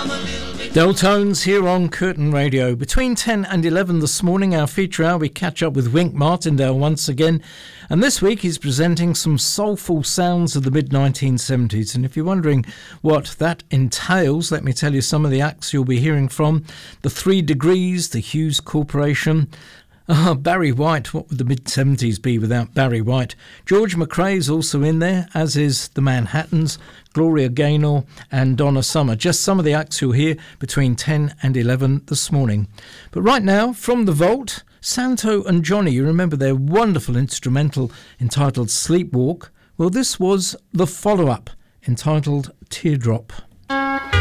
Deltones here on Curtin Radio. Between 10 and 11 this morning, our feature hour, we catch up with Wink Martindale once again. And this week he's presenting some soulful sounds of the mid-1970s. And if you're wondering what that entails, let me tell you some of the acts you'll be hearing from. The 3 Degrees, the Hughes Corporation. Barry White, what would the mid-70s be without Barry White? George McRae's also in there, as is the Manhattans, Gloria Gaynor and Donna Summer. Just some of the acts you'll hear between 10 and 11 this morning. But right now, from the vault, Santo and Johnny, you remember their wonderful instrumental entitled Sleepwalk? Well, this was the follow-up entitled Teardrop.